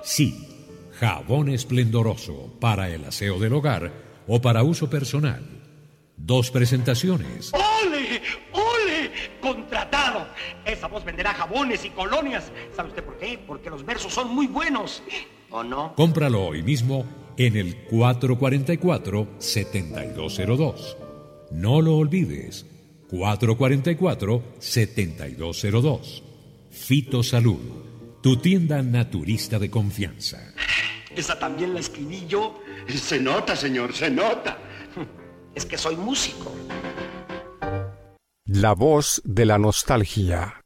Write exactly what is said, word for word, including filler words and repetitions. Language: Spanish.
Sí, jabón esplendoroso para el aseo del hogar o para uso personal. Dos presentaciones. ¡Ole! ¡Ole! ¡Contratado! Esa voz venderá jabones y colonias. ¿Sabe usted por qué? Porque los versos son muy buenos. ¿O no? Cómpralo hoy mismo en el cuatro cuatro cuatro, siete dos cero dos. No lo olvides. cuatro cuatro cuatro, siete dos cero dos. Fitosalud, tu tienda naturista de confianza. Esa también la escribí yo. Se nota, señor, se nota. Es que soy músico. La voz de la nostalgia.